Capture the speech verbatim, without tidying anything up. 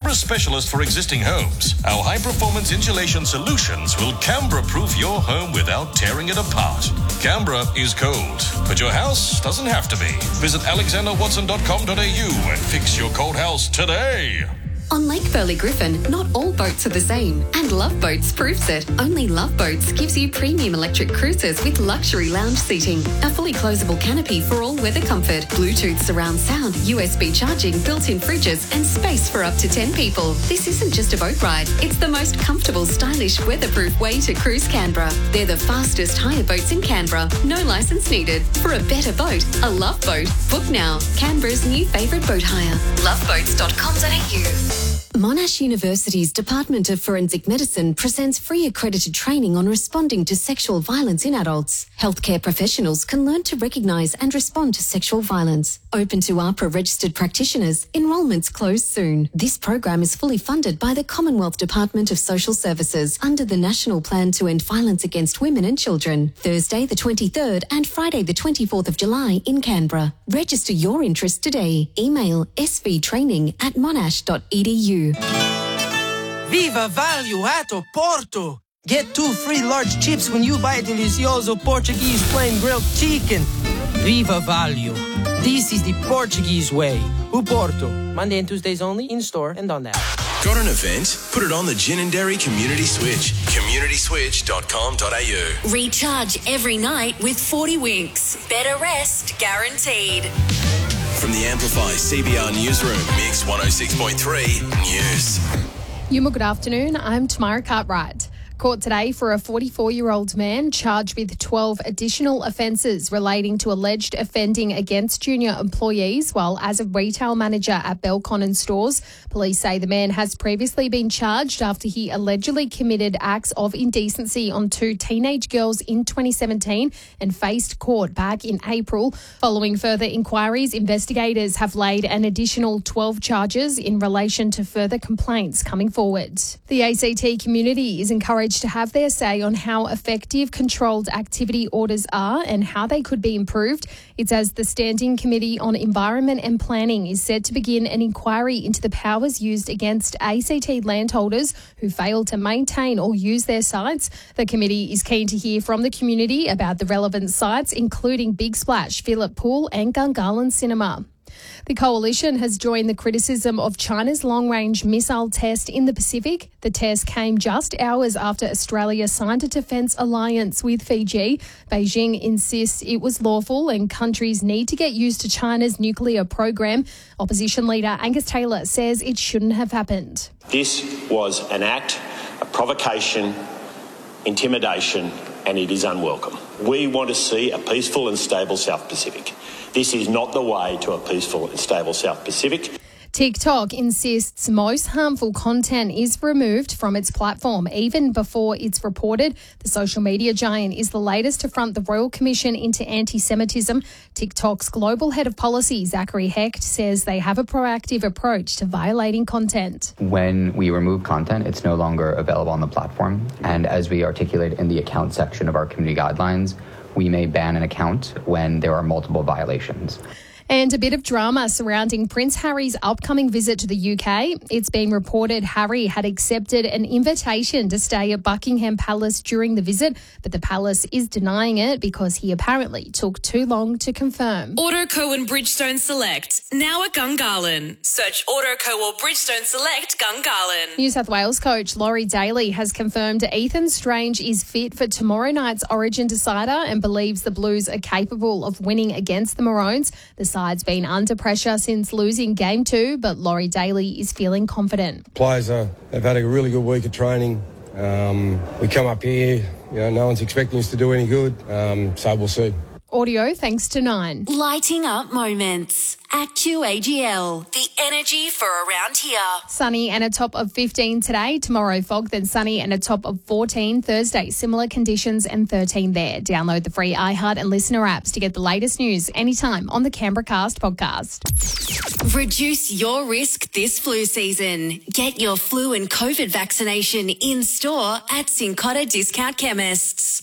Canberra specialist for existing homes. Our high-performance insulation solutions will Canberra-proof your home without tearing it apart. Canberra is cold, but your house doesn't have to be. Visit alexander watson dot com dot a u and fix your cold house today. On Lake Burley Griffin, not all boats are the same, and Love Boats proves it. Only Love Boats gives you premium electric cruisers with luxury lounge seating, a fully closable canopy for all weather comfort, Bluetooth surround sound, U S B charging, built-in fridges, and space for up to ten people. This isn't just a boat ride, it's the most comfortable, stylish, weatherproof way to cruise Canberra. They're the fastest hire boats in Canberra, no licence needed. For a better boat, a Love Boat. Book now. Canberra's new favourite boat hire. love boats dot com dot a u. Monash University's Department of Forensic Medicine presents free accredited training on responding to sexual violence in adults. Healthcare professionals can learn to recognise and respond to sexual violence. Open to A H P R A registered practitioners. Enrolments close soon. This program is fully funded by the Commonwealth Department of Social Services under the National Plan to End Violence Against Women and Children. Thursday the twenty-third and Friday the twenty-fourth of July in Canberra. Register your interest today. Email s v training at monash dot e d u. Viva Value at Porto! Get two free large chips when you buy Delicioso Portuguese plain grilled chicken. Viva Value. This is the Portuguese way. O Porto. Monday and Tuesdays only, in store and on the app. Got an event? Put it on the Gin and Dairy Community Switch. community switch dot com dot a u. Recharge every night with forty winks. Better rest guaranteed. From the Amplify C B R Newsroom, Mix one oh six point three News. Yuma, good afternoon. I'm Tamara Cartwright. Court today for a forty-four-year-old man charged with twelve additional offences relating to alleged offending against junior employees while as a retail manager at Belconnen Stores. Police say the man has previously been charged after he allegedly committed acts of indecency on two teenage girls in twenty seventeen and faced court back in April. Following further inquiries, investigators have laid an additional twelve charges in relation to further complaints coming forward. The A C T community is encouraged to have their say on how effective controlled activity orders are and how they could be improved. It's as the Standing Committee on Environment and Planning is set to begin an inquiry into the powers used against A C T landholders who fail to maintain or use their sites. The committee is keen to hear from the community about the relevant sites, including Big Splash, Phillip Pool and Gungahlin Cinema. The coalition has joined the criticism of China's long-range missile test in the Pacific. The test came just hours after Australia signed a defence alliance with Fiji. Beijing insists it was lawful and countries need to get used to China's nuclear program. Opposition leader Angus Taylor says it shouldn't have happened. This was an act, a provocation, intimidation, and it is unwelcome. We want to see a peaceful and stable South Pacific. This is not the way to a peaceful and stable South Pacific. TikTok insists most harmful content is removed from its platform even before it's reported. The social media giant is the latest to front the Royal Commission into anti-Semitism. TikTok's global head of policy, Zachary Hecht, says they have a proactive approach to violating content. When we remove content, it's no longer available on the platform. And as we articulate in the account section of our community guidelines, we may ban an account when there are multiple violations. And a bit of drama surrounding Prince Harry's upcoming visit to the U K. It's been reported Harry had accepted an invitation to stay at Buckingham Palace during the visit, but the palace is denying it because he apparently took too long to confirm. Autoco and Bridgestone Select, now at Gungahlin. Search Autoco or Bridgestone Select Gungahlin. New South Wales coach Laurie Daly has confirmed Ethan Strange is fit for tomorrow night's Origin decider and believes the Blues are capable of winning against the Maroons. The side's been under pressure since losing game two, but Laurie Daly is feeling confident. Players are, they've had a really good week of training. Um, we come up here, you know, no one's expecting us to do any good, um, so we'll see. Audio thanks to Nine. Lighting up moments at Q A G L. The energy for around here. Sunny and a top of fifteen today. Tomorrow fog, then sunny and a top of fourteen. Thursday, similar conditions and thirteen there. Download the free iHeart and Listener apps to get the latest news anytime on the Canberra Cast podcast. Reduce your risk this flu season. Get your flu and COVID vaccination in store at Cincotta Discount Chemists.